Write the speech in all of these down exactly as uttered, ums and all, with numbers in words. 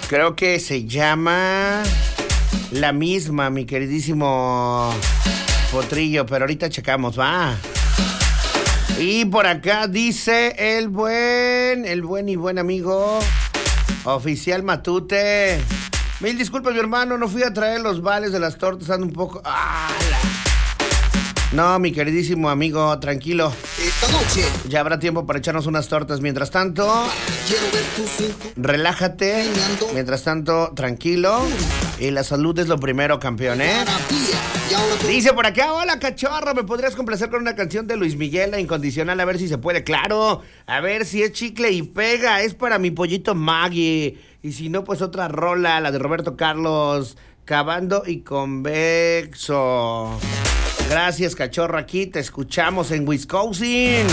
Creo que se llama La Misma, mi queridísimo Potrillo, pero ahorita checamos, va. Y por acá dice el buen, el buen y buen amigo Oficial Matute. Mil disculpas, mi hermano, no fui a traer los vales de las tortas, ando un poco... ¡Ah, la... No, mi queridísimo amigo, tranquilo. Esta noche ya habrá tiempo para echarnos unas tortas. Mientras tanto, quiero ver tus ojos. Relájate. Mientras tanto, tranquilo. Y la salud es lo primero, campeón, ¿eh? Dice por acá, hola, cachorro, ¿me podrías complacer con una canción de Luis Miguel, La Incondicional? A ver si se puede. Claro, a ver si es chicle y pega. Es para mi pollito Maggie. Y si no, pues otra rola, la de Roberto Carlos, Cavando y Convexo. Gracias, cachorro, aquí te escuchamos en Wisconsin.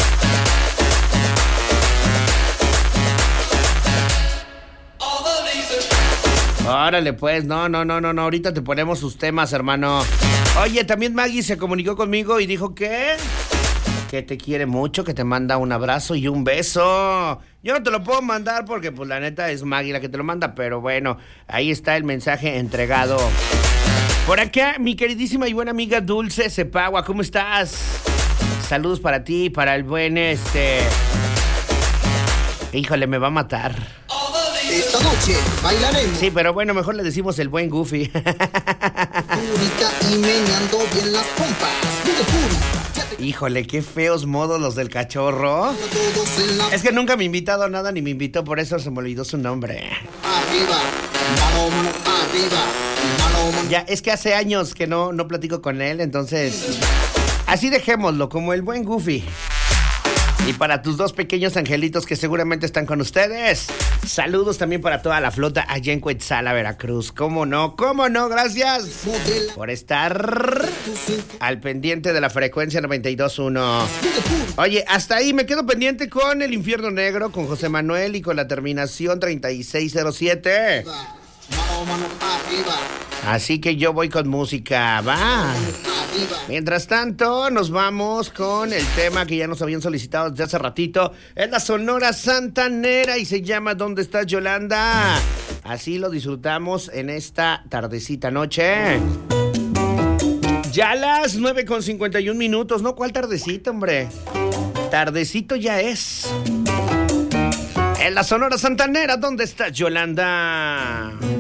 Órale, pues, no, no, no, no, no, ahorita te ponemos sus temas, hermano. Oye, también Maggie se comunicó conmigo y dijo que... que te quiere mucho, que te manda un abrazo y un beso. Yo no te lo puedo mandar porque, pues, la neta es Maggie la que te lo manda, pero bueno, ahí está el mensaje entregado. Por acá, mi queridísima y buena amiga Dulce Cepagua, ¿cómo estás? Saludos para ti, para el buen, este... Híjole, me va a matar. Esta noche bailaremos. Sí, pero bueno, mejor le decimos el buen Goofy. Y meneando bien las pompas. Híjole, qué feos modos los del cachorro. Es que nunca me ha invitado a nada ni me invitó, por eso se me olvidó su nombre. Arriba, mano, mano, arriba, mano, mano. Ya, es que hace años que no, no platico con él, entonces... Así dejémoslo, como el buen Goofy. Y para tus dos pequeños angelitos que seguramente están con ustedes, saludos también para toda la flota allá en Cuetzala, Veracruz. ¿Cómo no? ¿Cómo no? Gracias por estar al pendiente de la frecuencia noventa y dos punto uno. Oye, hasta ahí me quedo pendiente con El Infierno Negro, con José Manuel y con la terminación treinta y seis cero siete. Mano, mano, arriba. Así que yo voy con música, va. Mientras tanto, nos vamos con el tema que ya nos habían solicitado desde hace ratito. Es la Sonora Santanera y se llama ¿Dónde estás, Yolanda? Así lo disfrutamos en esta tardecita noche. Ya las nueve con cincuenta y un minutos. No, ¿cuál tardecita, hombre? Tardecito ya es. En la Sonora Santanera, ¿dónde está Yolanda?